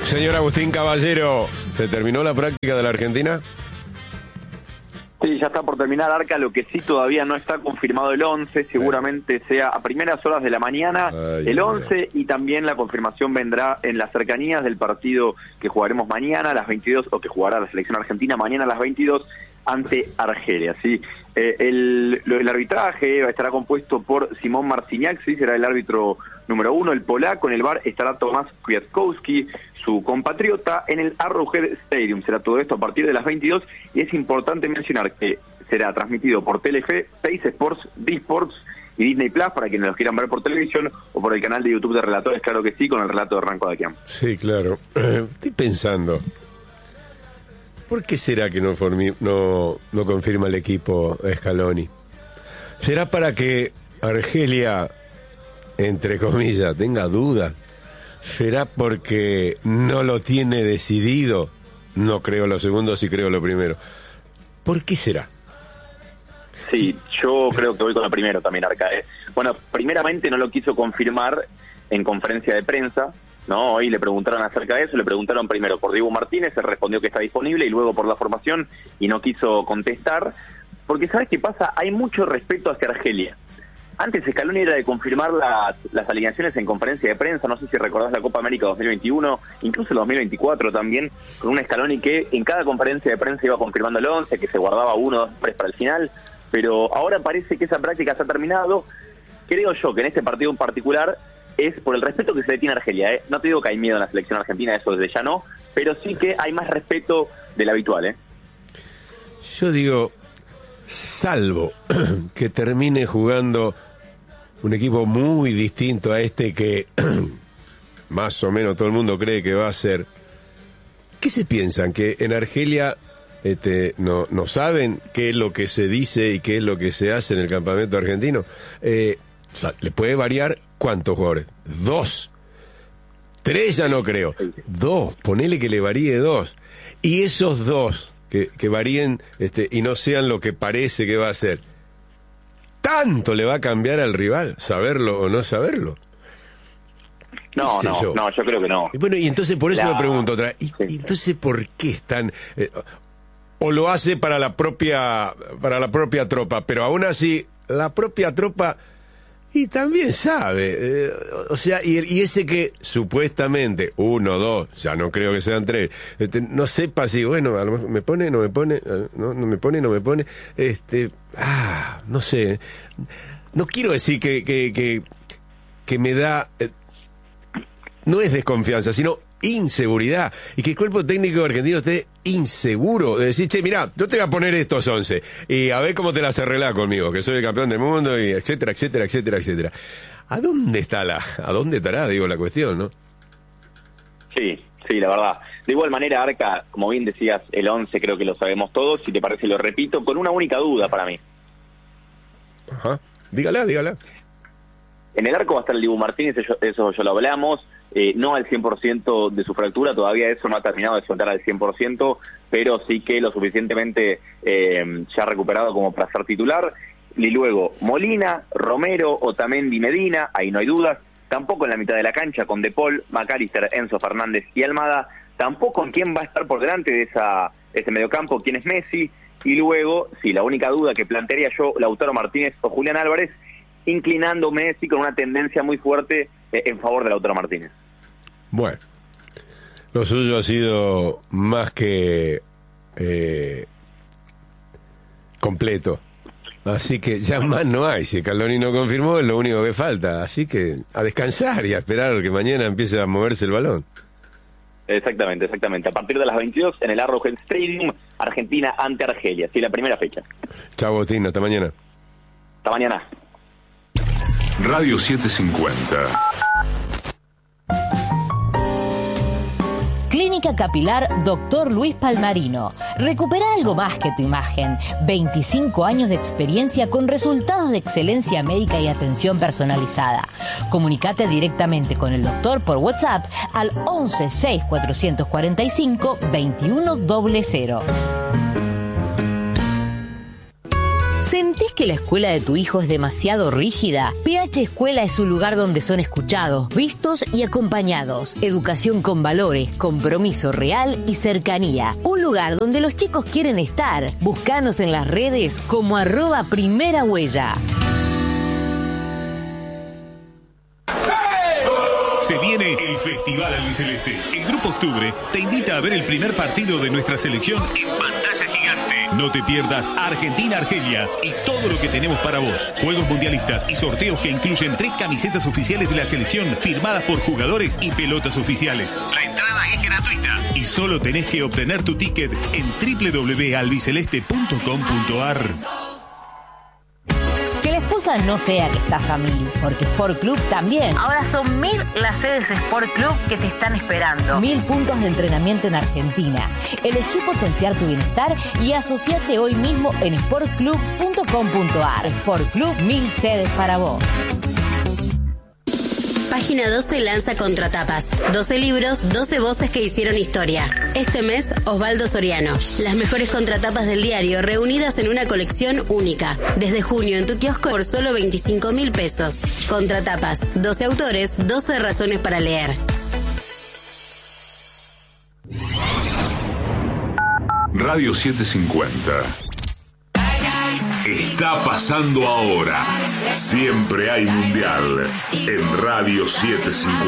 Señor Agustín Caballero, ¿se terminó la práctica de la Argentina? Sí, ya está por terminar, Arca. Lo que sí todavía no está confirmado el 11, seguramente sea a primeras horas de la mañana el 11, y también la confirmación vendrá en las cercanías del partido que jugaremos mañana a las 22, o que jugará la selección argentina mañana a las 22 ante Argelia. ¿Sí? El arbitraje estará compuesto por Simón Marciniak, ¿sí? Será el árbitro número 1, el polaco. En el VAR estará Tomás Kwiatkowski, su compatriota. En el Arrowhead Stadium será todo esto a partir de las 22, y es importante mencionar que será transmitido por Telefe, Teis Sports, D-Sports y Disney Plus, para quienes los quieran ver por televisión, o por el canal de YouTube de Relatores, claro que sí, con el relato de Ranco Daquian. Sí, claro. Estoy pensando, ¿por qué será que no confirma el equipo Scaloni? ¿Será para que Argelia, entre comillas, tenga dudas? ¿Será porque no lo tiene decidido? No creo lo segundo, sí creo lo primero. ¿Por qué será? Sí, yo creo que voy con lo primero también, Arca. Bueno, primeramente no lo quiso confirmar en conferencia de prensa, ¿no? Hoy le preguntaron acerca de eso, le preguntaron primero por Diego Martínez, se respondió que está disponible, y luego por la formación, y no quiso contestar, porque ¿sabes qué pasa? Hay mucho respeto hacia Argelia. Antes Scaloni era de confirmar las alineaciones en conferencia de prensa. No sé si recordás la Copa América 2021, incluso el 2024 también, con un Scaloni que en cada conferencia de prensa iba confirmando el 11, que se guardaba 1 o 2 hombres para el final, pero ahora parece que esa práctica se ha terminado. Creo yo que en este partido en particular es por el respeto que se le tiene a Argelia, ¿eh? No te digo que hay miedo en la selección argentina, eso desde ya no, pero sí que hay más respeto del habitual, ¿eh? Yo digo, salvo que termine jugando un equipo muy distinto a este que más o menos todo el mundo cree que va a ser. ¿Qué se piensan? ¿Que en Argelia no saben qué es lo que se dice y qué es lo que se hace en el campamento argentino? O sea, ¿le puede variar cuántos jugadores? 2. 3 ya no creo. 2, ponele que le varíe 2. Y esos 2 que varíen y no sean lo que parece que va a ser, ¿tanto le va a cambiar al rival saberlo o no saberlo? No, yo creo que no. Bueno, y entonces por eso me pregunto otra vez, ¿y entonces por qué están o lo hace para la propia tropa, pero aún así la propia tropa y también sabe, o sea, y ese que supuestamente 1, 2, ya no creo que sean 3, no sepa si, bueno, a lo mejor me pone, no me pone, no me pone, no me pone, no sé, no quiero decir que me da, no es desconfianza, sino inseguridad, y que el cuerpo técnico argentino esté inseguro de decir, che, mirá, yo te voy a poner estos 11 y a ver cómo te las arreglás conmigo, que soy el campeón del mundo, y etcétera, etcétera, etcétera, etcétera. ¿A dónde estará, digo, la cuestión, no? Sí, la verdad. De igual manera, Arca, como bien decías, el 11 creo que lo sabemos todos, si te parece lo repito, con una única duda para mí. Ajá, dígala. En el arco va a estar el Dibu Martínez, eso ya lo hablamos, no al 100% de su fractura, todavía eso no ha terminado de soltar al 100%, pero sí que lo suficientemente ya recuperado como para ser titular. Y luego Molina, Romero, Otamendi, Medina, ahí no hay dudas. Tampoco en la mitad de la cancha con De Paul, McAllister, Enzo Fernández y Almada. Tampoco en quién va a estar por delante de ese mediocampo, quién es Messi. Y luego, sí, la única duda que plantearía yo, Lautaro Martínez o Julián Álvarez, inclinándome sí con una tendencia muy fuerte en favor de Lautaro Martínez. Bueno, lo suyo ha sido más que completo. Así que ya más no hay. Si Scaloni no confirmó, es lo único que falta. Así que a descansar y a esperar que mañana empiece a moverse el balón. Exactamente. A partir de las 22 en el Arrowhead Stadium, Argentina ante Argelia. Sí, la primera fecha. Chau, Agustín. Hasta mañana. Hasta mañana. Radio 750. Clínica Capilar Dr. Luis Palmarino. Recupera algo más que tu imagen. 25 años de experiencia con resultados de excelencia médica y atención personalizada. Comunicate directamente con el doctor por WhatsApp al 11 6 445 2100. ¿Sentís que la escuela de tu hijo es demasiado rígida? PH Escuela es un lugar donde son escuchados, vistos y acompañados. Educación con valores, compromiso real y cercanía. Un lugar donde los chicos quieren estar. Búscanos en las redes como @primerahuella. Se viene el Festival Albiceleste. El Grupo Octubre te invita a ver el primer partido de nuestra selección en pantalla gigante. No te pierdas Argentina-Argelia y todo lo que tenemos para vos. Juegos mundialistas y sorteos que incluyen 3 camisetas oficiales de la selección firmadas por jugadores y pelotas oficiales. La entrada es gratuita y solo tenés que obtener tu ticket en www.albiceleste.com.ar. Que la excusa no sea que estás a 1000, porque Sport Club también. Ahora son 1000 las sedes Sport Club que te están esperando. 1000 puntos de entrenamiento en Argentina. Elegí potenciar tu bienestar y asociate hoy mismo en sportclub.com.ar. Sport Club, 1000 sedes para vos. Página 12 lanza Contratapas. 12 libros, 12 voces que hicieron historia. Este mes, Osvaldo Soriano. Las mejores contratapas del diario reunidas en una colección única. Desde junio en tu kiosco por solo 25.000 pesos. Contratapas. 12 autores, 12 razones para leer. Radio 750. Está pasando ahora. Siempre hay mundial en Radio 750.